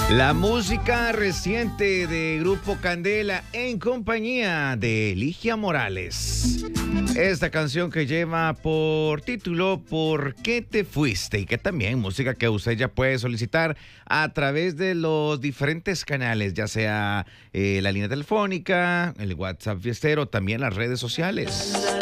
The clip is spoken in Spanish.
La música reciente de Grupo Candela en compañía de Ligia Morales. Esta canción que lleva por título ¿Por qué te fuiste? Y que también música que usted ya puede solicitar a través de los diferentes canales, ya sea la línea telefónica, el WhatsApp fiestero, también las redes sociales.